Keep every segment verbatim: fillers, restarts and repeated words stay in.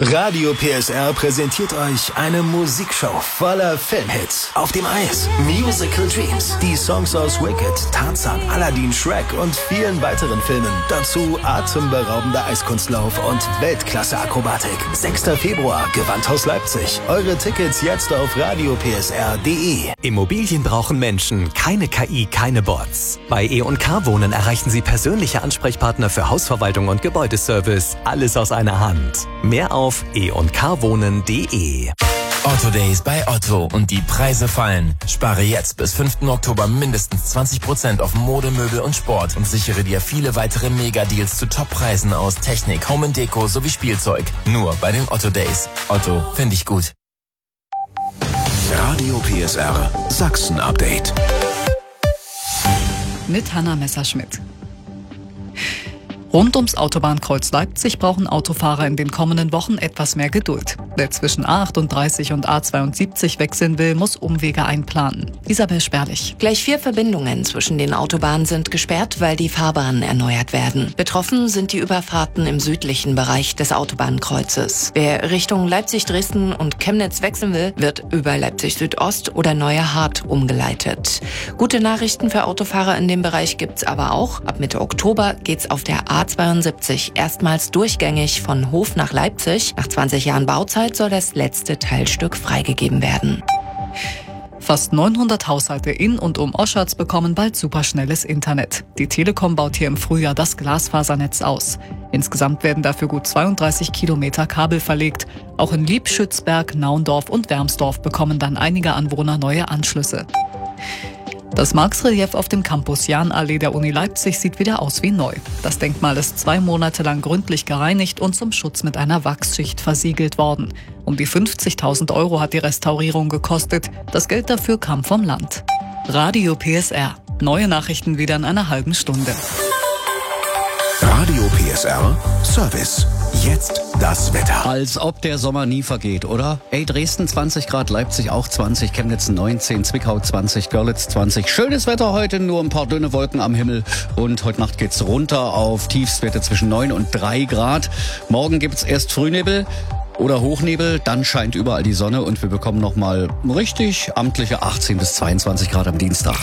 Radio P S R präsentiert euch eine Musikshow voller Filmhits. Auf dem Eis, Musical Dreams, die Songs aus Wicked, Tarzan, Aladdin, Shrek und vielen weiteren Filmen. Dazu atemberaubender Eiskunstlauf und Weltklasse-Akrobatik. sechster Februar, Gewandhaus Leipzig. Eure Tickets jetzt auf radio p s r punkt d e. Immobilien brauchen Menschen, keine K I, keine Bots. Bei E und K Wohnen erreichen Sie persönliche Ansprechpartner für Hausverwaltung und Gebäudeservice. Alles aus einer Hand. Mehr auf e und k wohnen punkt d e. Otto Days bei Otto und die Preise fallen. Spare jetzt bis fünften Oktober mindestens zwanzig Prozent auf Mode, Möbel und Sport und sichere dir viele weitere Mega-Deals zu Top-Preisen aus Technik, Home und Deko sowie Spielzeug. Nur bei den Otto Days. Otto, finde ich gut. Radio P S R Sachsen Update. Mit Hanna Messerschmidt. Rund ums Autobahnkreuz Leipzig brauchen Autofahrer in den kommenden Wochen etwas mehr Geduld. Wer zwischen A achtunddreißig und A zweiundsiebzig wechseln will, muss Umwege einplanen. Isabel Sperlich. Gleich vier Verbindungen zwischen den Autobahnen sind gesperrt, weil die Fahrbahnen erneuert werden. Betroffen sind die Überfahrten im südlichen Bereich des Autobahnkreuzes. Wer Richtung Leipzig, Dresden und Chemnitz wechseln will, wird über Leipzig Südost oder Neue Hart umgeleitet. Gute Nachrichten für Autofahrer in dem Bereich gibt's aber auch. Ab Mitte Oktober geht's auf der A zweiundsiebzig erstmals durchgängig von Hof nach Leipzig. Nach zwanzig Jahren Bauzeit soll das letzte Teilstück freigegeben werden. Fast neunhundert Haushalte in und um Oschatz bekommen bald superschnelles Internet. Die Telekom baut hier im Frühjahr das Glasfasernetz aus. Insgesamt werden dafür gut zweiunddreißig Kilometer Kabel verlegt. Auch in Liebschützberg, Naundorf und Wermsdorf bekommen dann einige Anwohner neue Anschlüsse. Das Marx-Relief auf dem Campus Jahnallee der Uni Leipzig sieht wieder aus wie neu. Das Denkmal ist zwei Monate lang gründlich gereinigt und zum Schutz mit einer Wachsschicht versiegelt worden. Um die fünfzigtausend Euro hat die Restaurierung gekostet. Das Geld dafür kam vom Land. Radio P S R. Neue Nachrichten wieder in einer halben Stunde. Radio P S R Service. Jetzt das Wetter. Als ob der Sommer nie vergeht, oder? Ey, Dresden zwanzig Grad, Leipzig auch zwanzig, Chemnitz neunzehn, Zwickau zwanzig, Görlitz zwanzig. Schönes Wetter heute, nur ein paar dünne Wolken am Himmel. Und heute Nacht geht's runter auf Tiefstwerte zwischen neun und drei Grad. Morgen gibt's erst Frühnebel oder Hochnebel, dann scheint überall die Sonne und wir bekommen nochmal richtig amtliche achtzehn bis zweiundzwanzig Grad am Dienstag.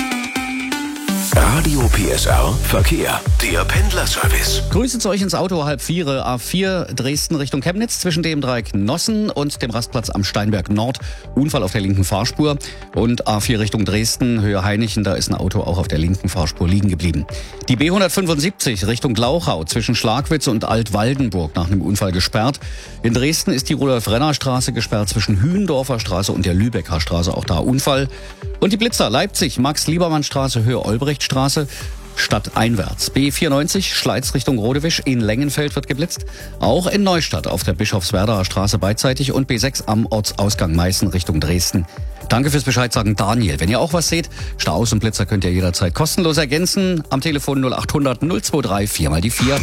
Radio P S R Verkehr. Der Pendlerservice. Grüße zu euch ins Auto, halb vier, A vier Dresden Richtung Chemnitz, zwischen dem Dreieck Nossen und dem Rastplatz am Steinberg Nord. Unfall auf der linken Fahrspur. Und A vier Richtung Dresden, Höhe Hainichen, da ist ein Auto auch auf der linken Fahrspur liegen geblieben. Die B hundertfünfundsiebzig Richtung Glauchau, zwischen Schlagwitz und Altwaldenburg, nach einem Unfall gesperrt. In Dresden ist die Rudolf-Renner-Straße gesperrt zwischen Hühendorfer Straße und der Lübecker Straße, auch da Unfall. Und die Blitzer Leipzig, Max-Liebermann-Straße, Höhe Olbrechtstraße, stadteinwärts. B vierundneunzig, Schleiz Richtung Rodewisch, in Lengenfeld wird geblitzt. Auch in Neustadt auf der Bischofswerderer Straße beidseitig und B sechs am Ortsausgang Meißen Richtung Dresden. Danke fürs Bescheid sagen, Daniel. Wenn ihr auch was seht, Staus und Blitzer könnt ihr jederzeit kostenlos ergänzen. Am Telefon null achthundert null zweiundzwanzig vier mal die vier.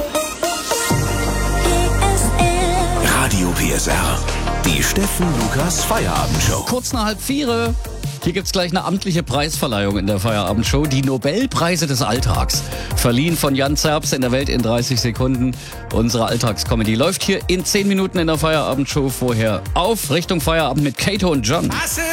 Radio P S R. Die Steffen Lukas Feierabendshow. Kurz nach halb vier. Hier gibt's gleich eine amtliche Preisverleihung in der Feierabendshow. Die Nobelpreise des Alltags. Verliehen von Jan Zerbst in der Welt in dreißig Sekunden. Unsere Alltagscomedy läuft hier in zehn Minuten in der Feierabendshow. Vorher auf Richtung Feierabend mit Kato und John.